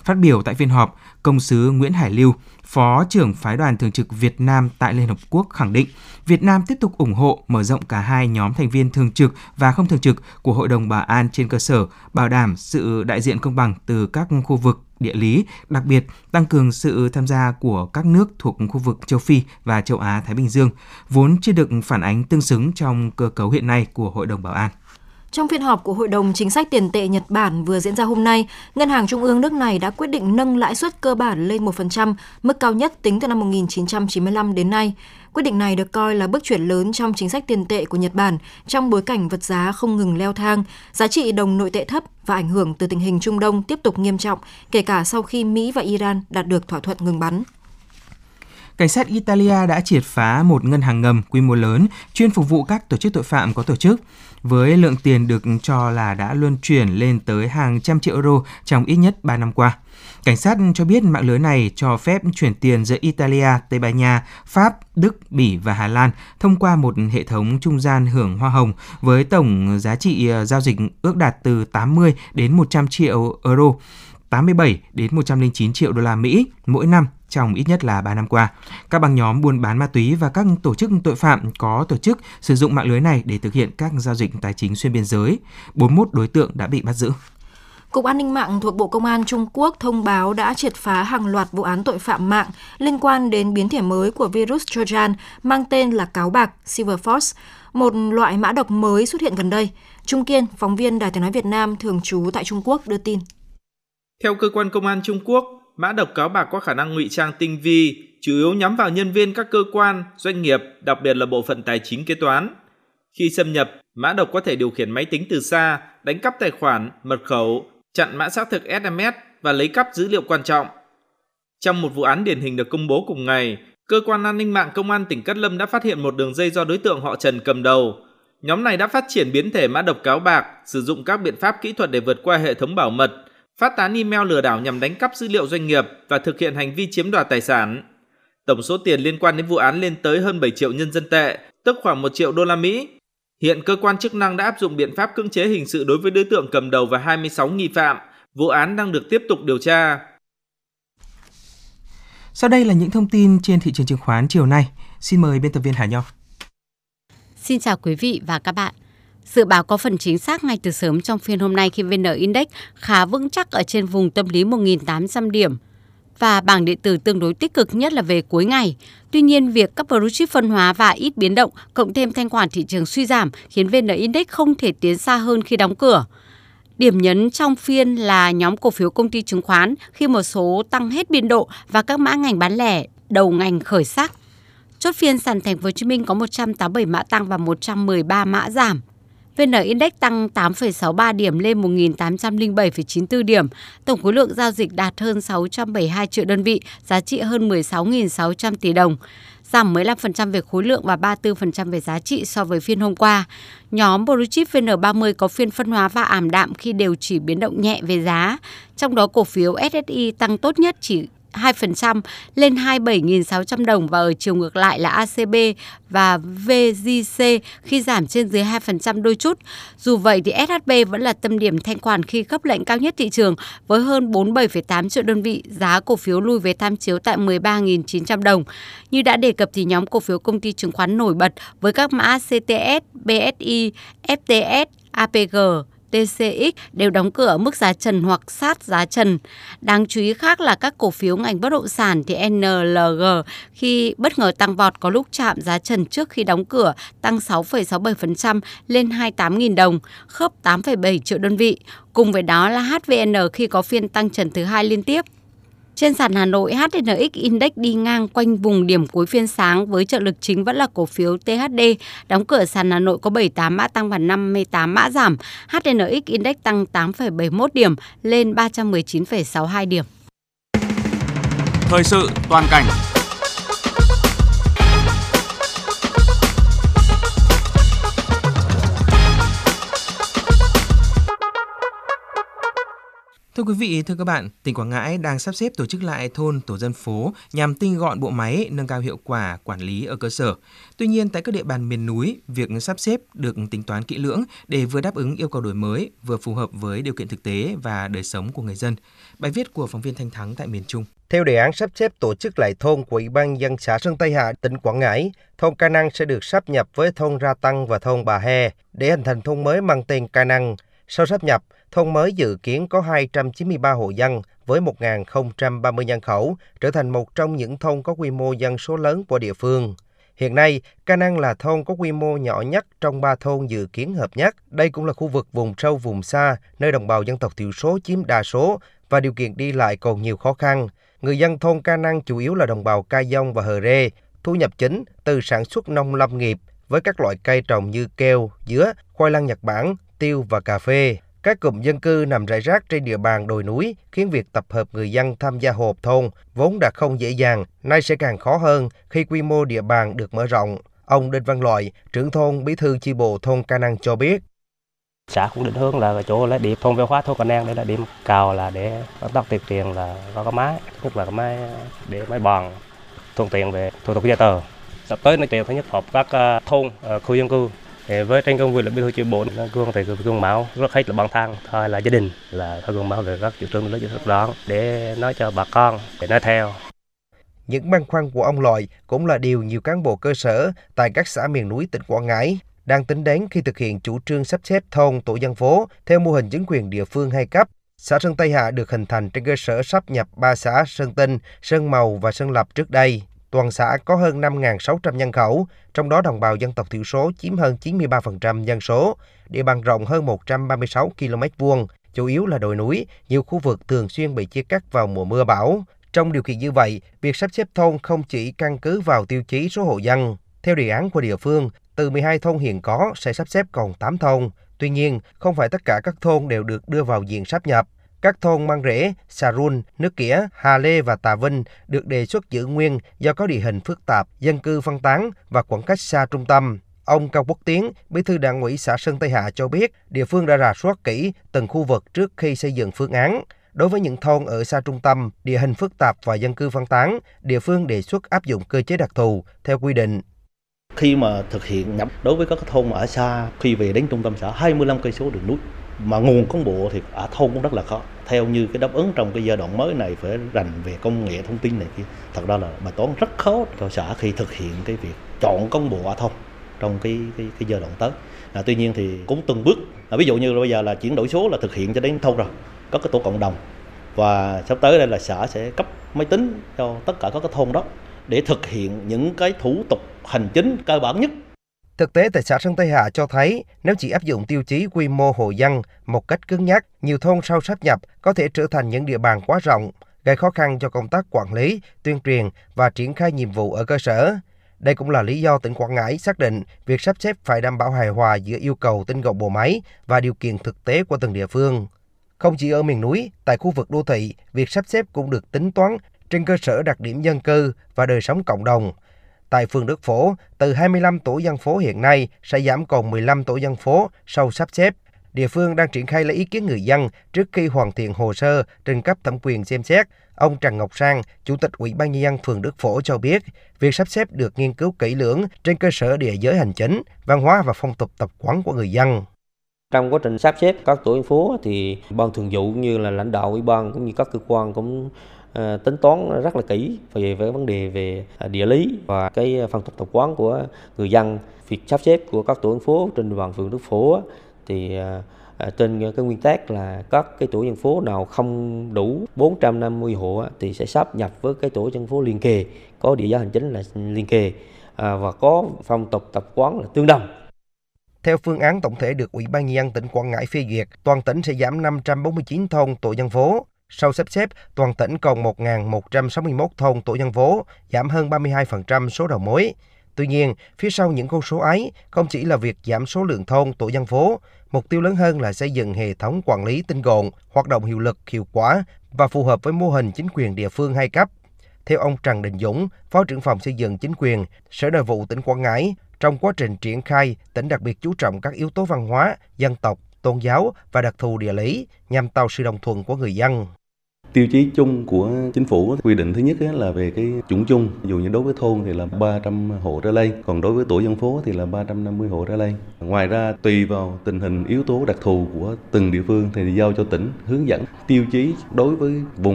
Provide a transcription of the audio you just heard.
Phát biểu tại phiên họp, Công sứ Nguyễn Hải Lưu, Phó trưởng Phái đoàn Thường trực Việt Nam tại Liên Hợp Quốc khẳng định Việt Nam tiếp tục ủng hộ mở rộng cả hai nhóm thành viên thường trực và không thường trực của Hội đồng Bảo an trên cơ sở bảo đảm sự đại diện công bằng từ các khu vực địa lý, đặc biệt tăng cường sự tham gia của các nước thuộc khu vực châu Phi và châu Á-Thái Bình Dương, vốn chưa được phản ánh tương xứng trong cơ cấu hiện nay của Hội đồng Bảo an. Trong phiên họp của Hội đồng Chính sách Tiền tệ Nhật Bản vừa diễn ra hôm nay, Ngân hàng Trung ương nước này đã quyết định nâng lãi suất cơ bản lên 1%, mức cao nhất tính từ năm 1995 đến nay. Quyết định này được coi là bước chuyển lớn trong chính sách tiền tệ của Nhật Bản trong bối cảnh vật giá không ngừng leo thang, giá trị đồng nội tệ thấp và ảnh hưởng từ tình hình Trung Đông tiếp tục nghiêm trọng, kể cả sau khi Mỹ và Iran đạt được thỏa thuận ngừng bắn. Cảnh sát Italia đã triệt phá một ngân hàng ngầm quy mô lớn chuyên phục vụ các tổ chức tội phạm có tổ chức, với lượng tiền được cho là đã luân chuyển lên tới hàng trăm triệu euro trong ít nhất 3 năm qua. Cảnh sát cho biết mạng lưới này cho phép chuyển tiền giữa Italia, Tây Ban Nha, Pháp, Đức, Bỉ và Hà Lan thông qua một hệ thống trung gian hưởng hoa hồng với tổng giá trị giao dịch ước đạt từ 80 đến 100 triệu euro, 87 đến 109 triệu đô la Mỹ mỗi năm trong ít nhất là 3 năm qua. Các băng nhóm buôn bán ma túy và các tổ chức tội phạm có tổ chức sử dụng mạng lưới này để thực hiện các giao dịch tài chính xuyên biên giới. 41 đối tượng đã bị bắt giữ. Cục An ninh mạng thuộc Bộ Công an Trung Quốc thông báo đã triệt phá hàng loạt vụ án tội phạm mạng liên quan đến biến thể mới của virus Trojan mang tên là cáo bạc Silverfox, một loại mã độc mới xuất hiện gần đây. Trung Kiên, phóng viên Đài Tiếng nói Việt Nam thường trú tại Trung Quốc đưa tin. Theo cơ quan công an Trung Quốc, mã độc cáo bạc có khả năng ngụy trang tinh vi, chủ yếu nhắm vào nhân viên các cơ quan, doanh nghiệp, đặc biệt là bộ phận tài chính kế toán. Khi xâm nhập, mã độc có thể điều khiển máy tính từ xa, đánh cắp tài khoản, mật khẩu, chặn mã xác thực SMS và lấy cắp dữ liệu quan trọng. Trong một vụ án điển hình được công bố cùng ngày, Cơ quan An ninh mạng Công an tỉnh Cát Lâm đã phát hiện một đường dây do đối tượng họ Trần cầm đầu. Nhóm này đã phát triển biến thể mã độc cáo bạc, sử dụng các biện pháp kỹ thuật để vượt qua hệ thống bảo mật, phát tán email lừa đảo nhằm đánh cắp dữ liệu doanh nghiệp và thực hiện hành vi chiếm đoạt tài sản. Tổng số tiền liên quan đến vụ án lên tới hơn 7 triệu nhân dân tệ, tức khoảng 1 triệu đô la Mỹ. Hiện cơ quan chức năng đã áp dụng biện pháp cưỡng chế hình sự đối với đối tượng cầm đầu và 26 nghi phạm. Vụ án đang được tiếp tục điều tra. Sau đây là những thông tin trên thị trường chứng khoán chiều nay. Xin mời biên tập viên Hà Nho. Xin chào quý vị và các bạn. Dự báo có phần chính xác ngay từ sớm trong phiên hôm nay khi VN Index khá vững chắc ở trên vùng tâm lý 1.800 điểm và bảng điện tử tương đối tích cực nhất là về cuối ngày. Tuy nhiên, việc các blue chip phân hóa và ít biến động cộng thêm thanh khoản thị trường suy giảm khiến VN Index không thể tiến xa hơn khi đóng cửa. Điểm nhấn trong phiên là nhóm cổ phiếu công ty chứng khoán khi một số tăng hết biên độ và các mã ngành bán lẻ đầu ngành khởi sắc. Chốt phiên sàn Thành phố Hồ Chí Minh có 187 mã tăng và 113 mã giảm. VN Index tăng 8,63 điểm lên 1.807,94 điểm. Tổng khối lượng giao dịch đạt hơn 672 triệu đơn vị, giá trị hơn 16.600 tỷ đồng. Giảm 15% về khối lượng và 34% về giá trị so với phiên hôm qua. Nhóm Blue Chip VN30 có phiên phân hóa và ảm đạm khi đều chỉ biến động nhẹ về giá. Trong đó cổ phiếu SSI tăng tốt nhất chỉ 2% lên 27.600 đồng và ở chiều ngược lại là ACB và VGC khi giảm trên dưới 2% đôi chút. Dù vậy thì SHB vẫn là tâm điểm thanh khoản khi khớp lệnh cao nhất thị trường với hơn 47,8 triệu đơn vị, giá cổ phiếu lùi về tham chiếu tại 13.900 đồng. Như đã đề cập thì nhóm cổ phiếu công ty chứng khoán nổi bật với các mã CTS, BSI, FTS, APG, TCX đều đóng cửa ở mức giá trần hoặc sát giá trần. Đáng chú ý khác là các cổ phiếu ngành bất động sản thì NLG khi bất ngờ tăng vọt có lúc chạm giá trần trước khi đóng cửa tăng 6,67% lên 28.000 đồng, khớp 8,7 triệu đơn vị. Cùng với đó là HVN khi có phiên tăng trần thứ hai liên tiếp. Trên sàn Hà Nội, HNX Index đi ngang quanh vùng điểm cuối phiên sáng với trợ lực chính vẫn là cổ phiếu THD. Đóng cửa sàn Hà Nội có 78 mã tăng và 58 mã giảm. HNX Index tăng 8,71 điểm lên 319,62 điểm. Thời sự toàn cảnh. Thưa quý vị, thưa các bạn, tỉnh Quảng Ngãi đang sắp xếp tổ chức lại thôn tổ dân phố nhằm tinh gọn bộ máy, nâng cao hiệu quả quản lý ở cơ sở. Tuy nhiên, tại các địa bàn miền núi, việc sắp xếp được tính toán kỹ lưỡng để vừa đáp ứng yêu cầu đổi mới, vừa phù hợp với điều kiện thực tế và đời sống của người dân. Bài viết của phóng viên Thanh Thắng tại miền Trung. Theo đề án sắp xếp tổ chức lại thôn của Ủy ban nhân dân xã Sơn Tây Hạ, tỉnh Quảng Ngãi, thôn Ca Năng sẽ được sáp nhập với thôn Ra Tăng và thôn Bà He để hình thành thôn mới mang tên Ca Năng. Sau sáp nhập, thôn mới dự kiến có 293 hộ dân với 1.030 nhân khẩu, trở thành một trong những thôn có quy mô dân số lớn của địa phương. Hiện nay, Ca Năng là thôn có quy mô nhỏ nhất trong 3 thôn dự kiến hợp nhất. Đây cũng là khu vực vùng sâu vùng xa, nơi đồng bào dân tộc thiểu số chiếm đa số và điều kiện đi lại còn nhiều khó khăn. Người dân thôn Ca Năng chủ yếu là đồng bào Ca Dông và Hờ Rê, thu nhập chính từ sản xuất nông lâm nghiệp với các loại cây trồng như keo, dứa, khoai lang Nhật Bản, tiêu và cà phê. Các cụm dân cư nằm rải rác trên địa bàn đồi núi khiến việc tập hợp người dân tham gia họp thôn vốn đã không dễ dàng, nay sẽ càng khó hơn khi quy mô địa bàn được mở rộng. Ông Đinh Văn Loại, trưởng thôn bí thư chi bộ thôn Ca Năng cho biết. Xã cũng định hướng là chỗ là điểm thôn văn hóa thôn Ca Năng, đây là điểm cao là để công tác tuyên truyền là có cái máy, tức là cái máy để máy bàn thuận tiện về thủ tục giấy tờ. Sắp tới nói chuyện thứ nhất họp các thôn khu dân cư. Với trên công việc là bí thư chi bộ Cương thì Cương Mão rất hết là bản thân thôi là gia đình là thôi Cương Mão về các chủ trương lấy chủ thực đó để nói cho bà con để nói theo. Những băn khoăn của ông Loại cũng là điều nhiều cán bộ cơ sở tại các xã miền núi tỉnh Quảng Ngãi đang tính đến khi thực hiện chủ trương sắp xếp thôn tổ dân phố theo mô hình chính quyền địa phương hai cấp. Xã Sơn Tây Hạ được hình thành trên cơ sở sáp nhập 3 xã Sơn Tinh, Sơn Màu và Sơn Lập trước đây. Toàn xã có hơn 5.600 nhân khẩu, trong đó đồng bào dân tộc thiểu số chiếm hơn 93% dân số, địa bàn rộng hơn 136 km², chủ yếu là đồi núi, nhiều khu vực thường xuyên bị chia cắt vào mùa mưa bão. Trong điều kiện như vậy, việc sắp xếp thôn không chỉ căn cứ vào tiêu chí số hộ dân. Theo đề án của địa phương, từ 12 thôn hiện có sẽ sắp xếp còn 8 thôn. Tuy nhiên, không phải tất cả các thôn đều được đưa vào diện sáp nhập. Các thôn Mang Rễ, Xà Run, Nước Kĩa, Hà Lê và Tà Vinh được đề xuất giữ nguyên do có địa hình phức tạp, dân cư phân tán và khoảng cách xa trung tâm. Ông Cao Quốc Tiến, bí thư Đảng ủy xã Sơn Tây Hạ cho biết, địa phương đã rà soát kỹ từng khu vực trước khi xây dựng phương án. Đối với những thôn ở xa trung tâm, địa hình phức tạp và dân cư phân tán, địa phương đề xuất áp dụng cơ chế đặc thù theo quy định. Khi mà thực hiện nhập đối với các thôn ở xa, khi về đến trung tâm xã 25 cây số đường núi, mà nguồn cán bộ thì ở thôn cũng rất là khó. Theo như cái đáp ứng trong cái giai đoạn mới này phải rành về công nghệ thông tin này kia, thật ra là bài toán rất khó cho xã khi thực hiện cái việc chọn cán bộ ở thôn trong cái giai đoạn tới. Tuy nhiên thì cũng từng bước. Ví dụ như bây giờ là chuyển đổi số là thực hiện cho đến thôn rồi, có cái tổ cộng đồng và sắp tới đây là xã sẽ cấp máy tính cho tất cả các cái thôn đó để thực hiện những cái thủ tục hành chính cơ bản nhất. Thực tế tại xã Sơn Tây Hạ cho thấy nếu chỉ áp dụng tiêu chí quy mô hộ dân một cách cứng nhắc, nhiều thôn sau sáp nhập có thể trở thành những địa bàn quá rộng, gây khó khăn cho công tác quản lý, tuyên truyền và triển khai nhiệm vụ ở cơ sở. Đây cũng là lý do tỉnh Quảng Ngãi xác định việc sắp xếp phải đảm bảo hài hòa giữa yêu cầu tinh gọn bộ máy và điều kiện thực tế của từng địa phương. Không chỉ ở miền núi, tại khu vực đô thị, việc sắp xếp cũng được tính toán trên cơ sở đặc điểm dân cư và đời sống cộng đồng. Tại phường Đức Phổ, từ 25 tổ dân phố hiện nay sẽ giảm còn 15 tổ dân phố sau sắp xếp. Địa phương đang triển khai lấy ý kiến người dân trước khi hoàn thiện hồ sơ trình cấp thẩm quyền xem xét. Ông Trần Ngọc Sang, Chủ tịch Ủy ban nhân dân phường Đức Phổ cho biết, việc sắp xếp được nghiên cứu kỹ lưỡng trên cơ sở địa giới hành chính, văn hóa và phong tục tập quán của người dân. Trong quá trình sắp xếp các tổ dân phố thì ban thường vụ như là lãnh đạo ủy ban cũng như các cơ quan cũng tính toán rất là kỹ về vấn đề về địa lý và cái phong tục tập quán của người dân. Việc sắp xếp của các tổ dân phố trên địa bàn phường Đức Phổ thì trên cái nguyên tắc là các cái tổ dân phố nào không đủ 450 hộ thì sẽ sáp nhập với cái tổ dân phố liền kề, có địa giới hành chính là liền kề và có phong tục tập quán là tương đồng. Theo phương án tổng thể được Ủy ban nhân dân tỉnh Quảng Ngãi phê duyệt, toàn tỉnh sẽ giảm 549 thôn tổ dân phố. Sau sắp xếp, toàn tỉnh còn 1.161 thôn tổ dân phố, giảm hơn 32% số đầu mối. Tuy nhiên, phía sau những con số ấy không chỉ là việc giảm số lượng thôn tổ dân phố, mục tiêu lớn hơn là xây dựng hệ thống quản lý tinh gọn, hoạt động hiệu lực, hiệu quả và phù hợp với mô hình chính quyền địa phương hai cấp. Theo ông Trần Đình Dũng, Phó trưởng phòng xây dựng chính quyền, Sở Nội vụ tỉnh Quảng Ngãi, trong quá trình triển khai, tỉnh đặc biệt chú trọng các yếu tố văn hóa, dân tộc, tôn giáo và đặc thù địa lý nhằm tạo sự đồng thuận của người dân. Tiêu chí chung của chính phủ quy định thứ nhất là về cái chuẩn chung, ví dụ như đối với thôn thì là 300 hộ trở lên, còn đối với tổ dân phố thì là 350 hộ trở lên. Ngoài ra tùy vào tình hình yếu tố đặc thù của từng địa phương thì giao cho tỉnh hướng dẫn tiêu chí đối với vùng